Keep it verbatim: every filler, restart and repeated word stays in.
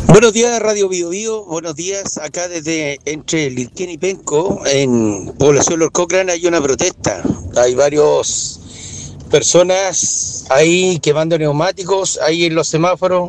Buenos días, Radio Bio Bio. Buenos días. Acá desde entre Lirquén y Penco, en Población Los Cochrane, hay una protesta. Hay varios personas ahí quemando neumáticos, ahí en los semáforos.